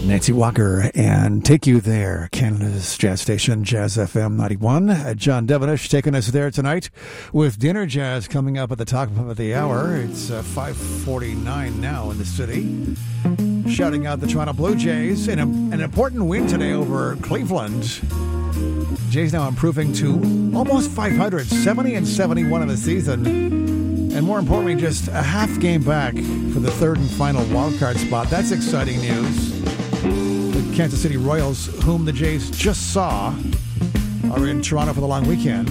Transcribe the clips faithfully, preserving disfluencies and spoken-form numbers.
Nancy Walker and Take You There, Canada's jazz station, Jazz F M ninety-one. Uh, John Devenish taking us there tonight with Dinner Jazz coming up at the top of the hour. It's uh, five forty-nine now in the city. Shouting out the Toronto Blue Jays in a, an important win today over Cleveland. Jays now improving to almost five hundred, seventy and seventy-one in the season. And more importantly, just a half game back for the third and final wildcard spot. That's exciting news. The Kansas City Royals, whom the Jays just saw, are in Toronto for the long weekend.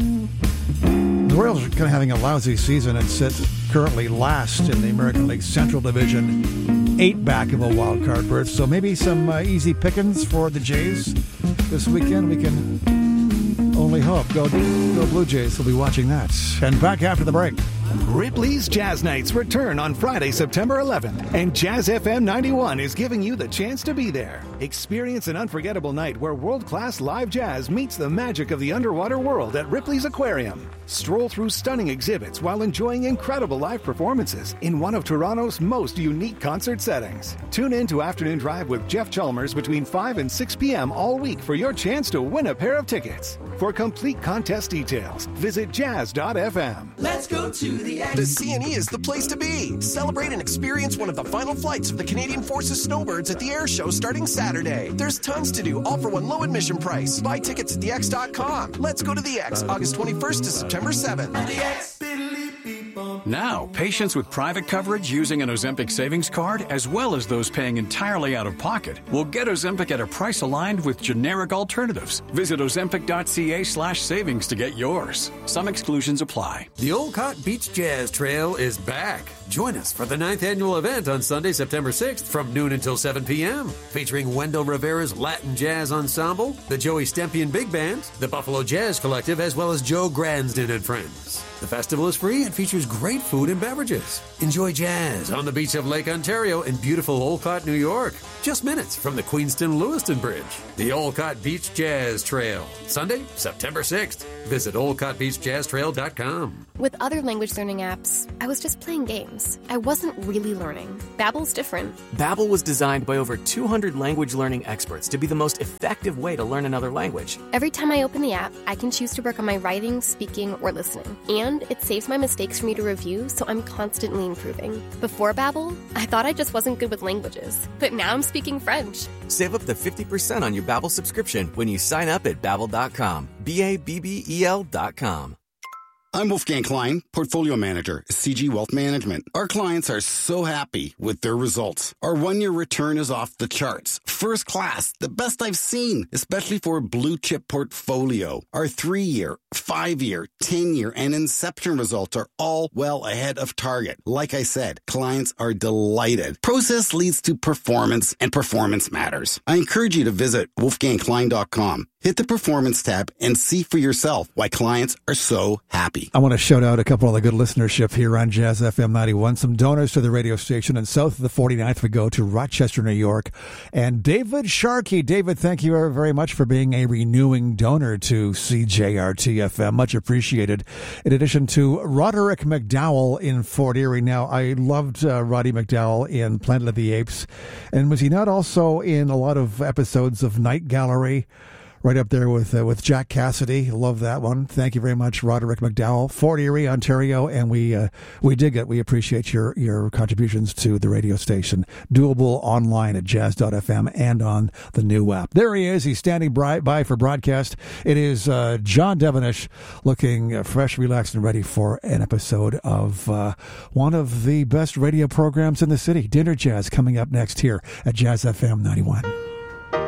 The Royals are kind of having a lousy season and sit currently last in the American League Central Division, eight back of a wild card berth. So maybe some uh, easy pickings for the Jays this weekend. We can only hope. Go, go Blue Jays. We'll be watching that. And back after the break. Ripley's Jazz Nights return on Friday, September eleventh, and Jazz F M ninety-one is giving you the chance to be there. Experience an unforgettable night where world-class live jazz meets the magic of the underwater world at Ripley's Aquarium. Stroll through stunning exhibits while enjoying incredible live performances in one of Toronto's most unique concert settings. Tune in to Afternoon Drive with Jeff Chalmers between five and six p.m. all week for your chance to win a pair of tickets. For complete contest details, visit jazz dot f m. Let's go to the X. The C N E is the place to be. Celebrate and experience one of the final flights of the Canadian Forces Snowbirds at the Air Show starting Saturday. There's tons to do, all for one low admission price. Buy tickets at the x dot com. Let's go to the X, August twenty-first to September seventh. The X. Now, patients with private coverage using an Ozempic savings card, as well as those paying entirely out of pocket, will get Ozempic at a price aligned with generic alternatives. Visit ozempic dot c a slash savings to get yours. Some exclusions apply. The Olcott Beach Jazz Trail is back. Join us for the ninth annual event on Sunday, September sixth from noon until seven p.m. Featuring Wendell Rivera's Latin Jazz Ensemble, the Joey Stempian Big Band, the Buffalo Jazz Collective, as well as Joe Gransden and friends. The festival is free and features great food and beverages. Enjoy jazz on the beach of Lake Ontario in beautiful Olcott, New York. Just minutes from the Queenston-Lewiston Bridge. The Olcott Beach Jazz Trail. Sunday, September sixth. Visit olcott beach jazz trail dot com. With other language learning apps, I was just playing games. I wasn't really learning. Babbel's different. Babbel was designed by over two hundred language learning experts to be the most effective way to learn another language. Every time I open the app, I can choose to work on my writing, speaking, or listening. And it saves my mistakes for me to review, so I'm constantly improving. Before Babbel, I thought I just wasn't good with languages. But now I'm speaking French. Save up to fifty percent on your Babbel subscription when you sign up at babbel dot com. B A B B E L dot com. I'm Wolfgang Klein, Portfolio Manager, C G Wealth Management. Our clients are so happy with their results. Our one-year return is off the charts. First class, the best I've seen, especially for a blue-chip portfolio. Our three-year, five-year, ten-year, and Inception results are all well ahead of target. Like I said, clients are delighted. Process leads to performance, and performance matters. I encourage you to visit wolfgang klein dot com. Hit the Performance tab and see for yourself why clients are so happy. I want to shout out a couple of the good listenership here on Jazz F M ninety-one. Some donors to the radio station. And south of the forty-ninth, we go to Rochester, New York. And David Sharkey. David, thank you very much for being a renewing donor to C J R T F M. Much appreciated. In addition to Roderick McDowell in Fort Erie. Now, I loved uh, Roddy McDowell in Planet of the Apes. And was he not also in a lot of episodes of Night Gallery? Right up there with uh, with Jack Cassidy. Love that one. Thank you very much, Roderick McDowell, Fort Erie, Ontario, and we uh, we dig it. We appreciate your your contributions to the radio station. Doable online at jazz dot f m and on the new app. There he is. He's standing by for broadcast. It is uh, John Devenish, looking uh, fresh, relaxed, and ready for an episode of uh, one of the best radio programs in the city. Dinner Jazz coming up next here at Jazz F M ninety-one.